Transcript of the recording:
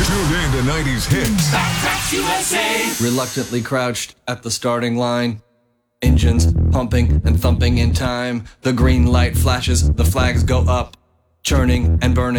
tuned in to 90s hits. Backtracks USA. Reluctantly crouched at the starting line. Engines pumping and thumping in time. The green light flashes, the flags go up. Churning and burning.